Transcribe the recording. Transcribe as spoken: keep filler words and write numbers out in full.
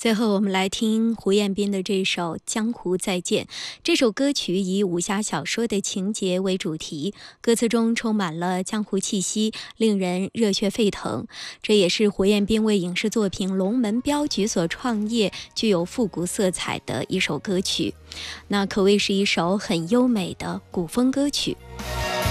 最后我们来听胡彦斌的这首《江湖再见》。这首歌曲以武侠小说的情节为主题，歌词中充满了江湖气息，令人热血沸腾。这也是胡彦斌为影视作品《龙门镖局》所创业，具有复古色彩的一首歌曲。那可谓是一首很优美的古风歌曲。